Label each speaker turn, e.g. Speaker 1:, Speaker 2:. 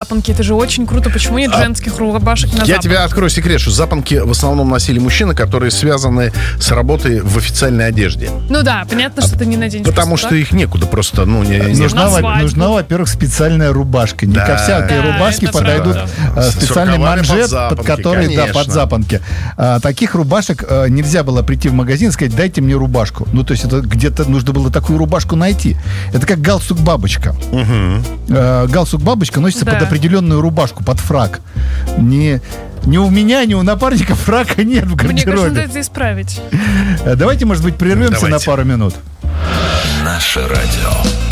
Speaker 1: запонки. Это же очень круто. Почему нет женских рубашек на запонки?
Speaker 2: Я тебе открою секрет, что запонки в основном носили мужчины, которые связаны с работой в официальной одежде.
Speaker 1: Ну да, понятно, что ты не наденешь.
Speaker 2: Потому что их некуда просто,
Speaker 3: Нужна, во-первых, специальная рубашка. Не ко всякой рубашке подойдут специальный манжет, под который, под запонки. Таких рубашек нельзя было прийти в магазин и сказать: дайте мне рубашку. Ну, то есть это где-то нужно было такую рубашку найти. Это как галстук-бабочка. Галстук-бабочка носится под определенную рубашку, под фрак. Ни у меня, ни у напарника фрака нет в гардеробе.
Speaker 1: Мне кажется, надо это исправить.
Speaker 3: Давайте, может быть, прервемся на пару минут.
Speaker 4: Наше радио.